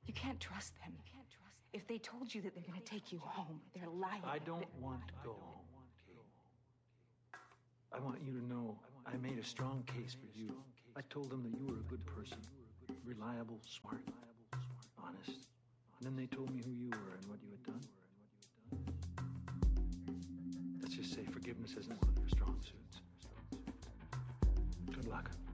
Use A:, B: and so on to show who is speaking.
A: You can't trust them. If they told you that they're going to take you home, they're lying.
B: I don't want to go home, Kate. I want you to know I made a strong case for you. I told them that you were a good person, reliable, smart, honest. And then they told me who you were and what you had done. Let's just say forgiveness isn't one of your strong suits. Good luck.